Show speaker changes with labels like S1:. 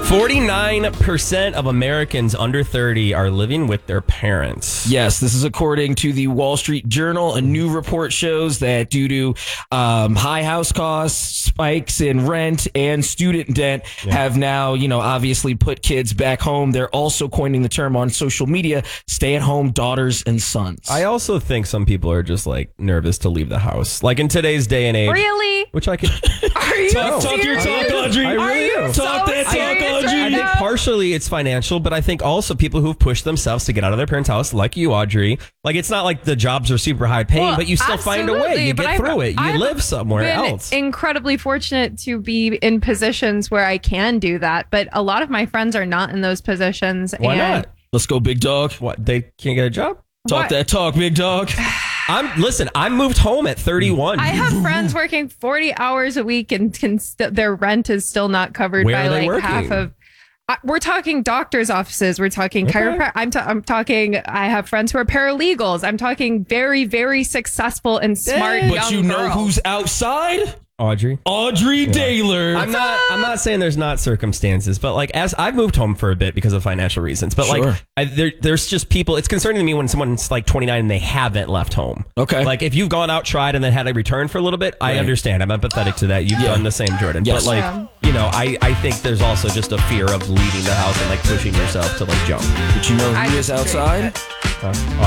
S1: 49% of Americans under 30 are living with their parents.
S2: Yes, this is according to the Wall Street Journal. A new report shows that due to high house costs, spikes in rent, and student debt have now, obviously put kids back home. They're also coining the term on social media, stay-at-home daughters and sons.
S1: I also think some people are just like nervous to leave the house. Like in today's day and age.
S3: Really?
S1: Which I can...
S3: Are you
S2: Talk your talk, Audrey.
S1: I really do.
S2: Talk that talk, Audrey.
S1: I think partially it's financial, but I think also people who've pushed themselves to get out of their parents' house, like you, Audrey. Like it's not like the jobs are super high paying, but you still find a way. You get through it. You live somewhere else.
S3: Incredibly fortunate to be in positions where I can do that, but a lot of my friends are not in those positions.
S1: Why not?
S2: Let's go, big dog.
S1: What? They can't get a job?
S2: Talk that talk, big dog.
S1: I moved home at 31.
S3: I have friends working 40 hours a week and their rent is still not covered
S1: Where
S3: by
S1: are they
S3: like
S1: working?
S3: half of. We're talking doctors' offices. We're talking chiropractic. I'm talking. I have friends who are paralegals. I'm talking very, very successful and smart.
S2: But you know
S3: girls.
S2: who's outside?
S1: Audrey
S2: Daylor.
S1: I'm not saying there's not circumstances, but like as I've moved home for a bit because of financial reasons, but
S2: Sure.
S1: like there's just people. It's concerning to me when someone's like 29 and they haven't left home.
S2: Okay.
S1: Like if you've gone out, tried, and then had a return for a little bit, I understand. I'm empathetic to that. You've done the same, Jordan.
S2: Yes.
S1: But like I think there's also just a fear of leaving the house and like pushing yourself to like jump.
S2: But you know who is outside?